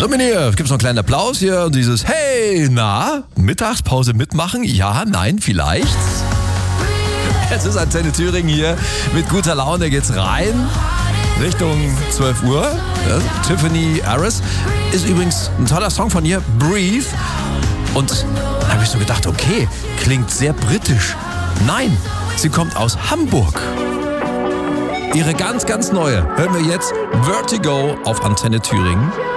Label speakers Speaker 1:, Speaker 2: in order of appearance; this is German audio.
Speaker 1: Dominier, gibt's noch einen kleinen Applaus hier und dieses Hey, na, Mittagspause mitmachen? Ja, nein, vielleicht? Es ist Antenne Thüringen hier. Mit guter Laune geht's rein. Richtung 12 Uhr. Ja, Tiffany Harris ist übrigens ein toller Song von ihr, Breathe. Und da habe ich so gedacht, okay, klingt sehr britisch. Nein, sie kommt aus Hamburg. Ihre ganz, ganz neue hören wir jetzt, Vertigo auf Antenne Thüringen.